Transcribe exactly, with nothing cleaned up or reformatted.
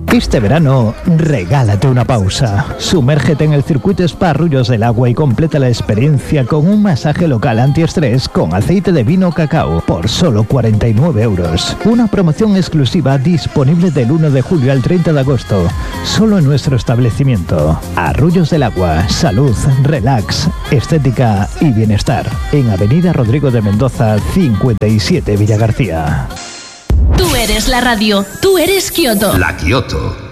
Este verano, regálate una pausa. Sumérgete en el circuito Spa Arroyos del Agua y completa la experiencia con un masaje local antiestrés con aceite de vino cacao por solo cuarenta y nueve euros. Una promoción exclusiva disponible del uno de julio al treinta de agosto, solo en nuestro establecimiento. Arroyos del Agua, salud, relax, estética y bienestar. En Avenida Rodrigo de Mendoza, cincuenta y siete, Villa García. Tú eres la radio, tú eres Kioto. La Kioto.